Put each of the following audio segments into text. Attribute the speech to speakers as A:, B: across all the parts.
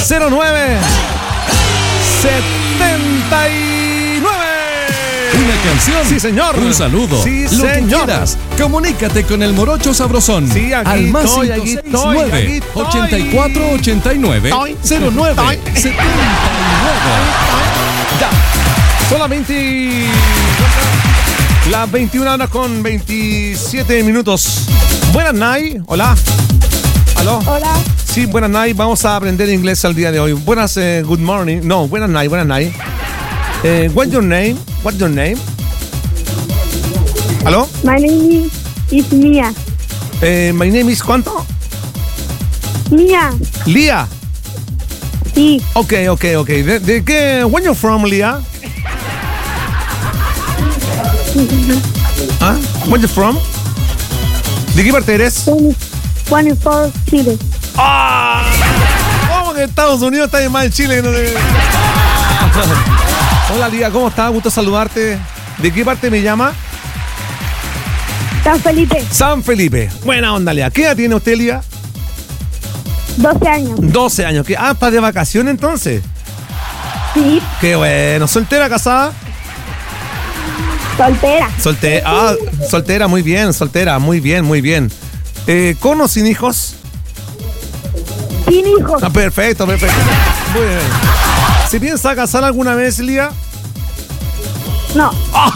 A: Una canción.
B: Sí, señor.
A: Un saludo.
B: Sí,
A: lo que
B: señor.
A: quieras. Comunícate con el Morocho Sabrosón.
B: Sí, aquí
A: al más
B: estoy,
A: 569 8489 09 79.
B: Ya. Solamente las 21 horas con 27 minutos. Buenas night. Hola. ¿Aló?
C: Hola.
B: Sí, buenas night. Vamos a aprender inglés al día de hoy. Buenas, good morning. No, buenas night, buenas night. What's your name? What's your name? ¿Aló?
C: My name is Mia.
B: My name is ¿cuánto?
C: Mia.
B: Lía.
C: Sí.
B: Ok. ¿De qué? Where you from, Lía? ¿Ah? Where you from? ¿De qué parte eres?
C: 24 Chile.
B: ¡Ah! ¿Cómo que Estados Unidos está más en Chile? No sé. Hola, Lía, ¿cómo estás? Gusto saludarte. ¿De qué parte me llama?
C: San Felipe.
B: San Felipe. Buena onda, Lía. ¿Qué edad tiene usted, Lía?
C: 12 años.
B: 12 años. ¿Qué? Ah, ¿para de vacaciones entonces?
C: Sí.
B: Qué bueno. ¿Soltera, casada?
C: Soltera.
B: Soltera, muy bien, soltera, muy bien. ¿Con o sin hijos?
C: Sin hijos.
B: Ah, perfecto. Muy bien. ¿Se piensa casar alguna vez, Lía?
C: No.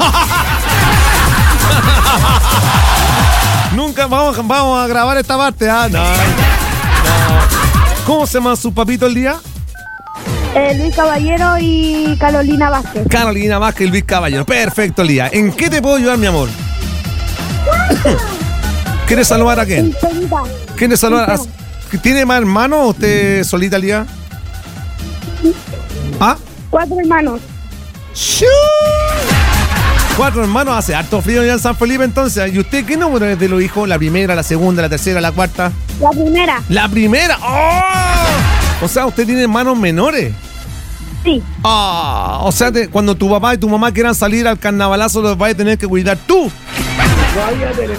B: Nunca vamos a grabar esta parte. Ah, no. ¿Cómo se llama su papito el día?
C: Luis Caballero y Carolina Vázquez.
B: Carolina Vázquez y Luis Caballero. Perfecto, Lía. ¿En qué te puedo ayudar, mi amor? ¿Quieres saludar a quién? ¿Quieres saludar a... ¿Tiene más hermanos o usted solita, Lía? ¿Ah?
C: 4 hermanos.
B: ¡Shoo! 4 hermanos, hace harto frío ya en San Felipe entonces. ¿Y usted qué número es de los hijos? ¿La primera, la segunda, la tercera, la cuarta?
C: La primera.
B: ¡La primera! ¡Oh! O sea, usted tiene hermanos menores.
C: Sí.
B: Ah, o sea, cuando tu papá y tu mamá quieran salir al carnavalazo, los vas a tener que cuidar tú.
C: No había tele.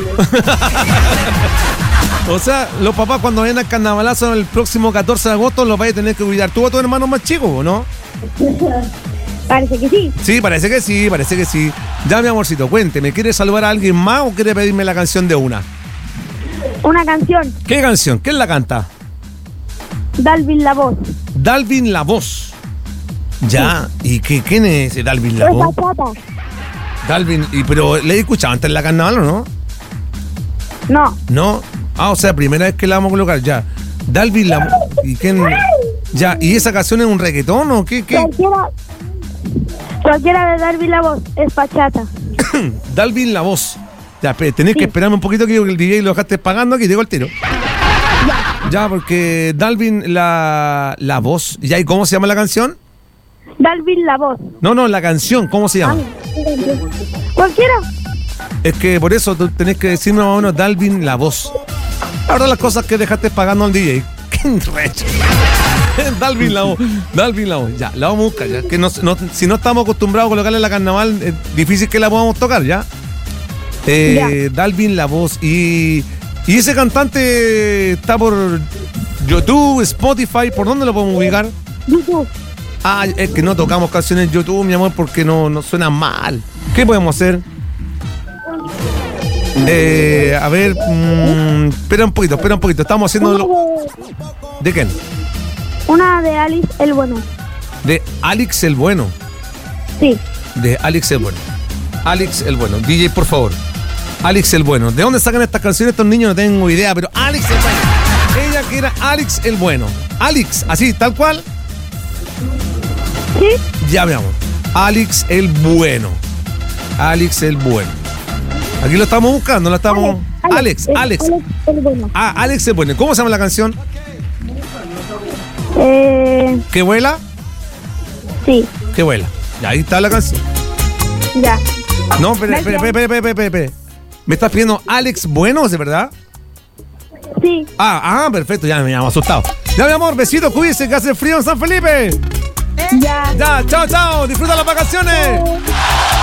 B: O sea, los papás cuando vayan al carnavalazo el próximo 14 de agosto los vas a tener que cuidar tú a tus hermanos más chicos, ¿o no?
C: Parece que sí.
B: Sí, parece que sí. Ya, mi amorcito, cuénteme, ¿quiere saludar a alguien más o quiere pedirme la canción de una?
C: Una canción.
B: ¿Qué canción? ¿Quién la canta?
C: Dalvin La Voz.
B: Dalvin La Voz. Ya, ¿y quién es ese Dalvin La
C: Es
B: Voz?
C: bachata.
B: Dalvin, pero ¿le he escuchado antes en la carnaval o no?
C: No.
B: ¿No? Ah, o sea, primera vez que la vamos a colocar, ya. Dalvin La Voz. ¿Y quién? Ya, ¿y esa canción es un reggaetón o qué?
C: Cualquiera de Dalvin La Voz es bachata.
B: Dalvin La Voz. Ya, tenés que esperarme un poquito que el DJ lo dejaste pagando aquí, digo el tiro. Ya, porque Dalvin La Voz. ¿Ya? ¿Y cómo se llama la canción?
C: Dalvin La Voz.
B: No, la canción, ¿cómo se llama?
C: Cualquiera.
B: Es que por eso tú tenés que decirme más o menos Dalvin La Voz. Ahora las cosas que dejaste pagando al DJ. ¡Qué recho! Dalvin La Voz. Ya, la vamos a buscar, ya. Que si no estamos acostumbrados a colocarle la carnaval, es difícil que la podamos tocar, ¿ya? Dalvin La Voz. Y ese cantante está por YouTube, Spotify. ¿Por dónde lo podemos ubicar?
C: YouTube.
B: Ah, es que no tocamos canciones en YouTube, mi amor, porque no suena mal. ¿Qué podemos hacer? A ver, espera un poquito. Estamos haciendo... ¿De quién?
C: Una de Alice el Bueno.
B: De Alex el Bueno.
C: Sí.
B: De Alex el Bueno. Alex el Bueno. DJ, por favor. Alex el Bueno. ¿De dónde sacan estas canciones estos niños? No tengo idea, pero Alex el Bueno. Ella que era Alex el Bueno. Alex, así, tal cual.
C: ¿Sí?
B: Ya, mi amor. Alex el Bueno. Alex el Bueno. Aquí lo estamos buscando, lo estamos... Alex
C: el Bueno.
B: Ah, Alex el Bueno. ¿Cómo se llama la canción? ¿Qué vuela?
C: Sí.
B: ¿Qué vuela? Ya, ahí está la canción.
C: Ya.
B: No, espera. ¿Me estás pidiendo Alex Bueno, de verdad?
C: Sí.
B: Ah, perfecto, ya me llamo asustado. Ya, mi amor, besitos, cuídense, que hace frío en San Felipe.
C: Ya.
B: Ya, chao, disfruta las vacaciones.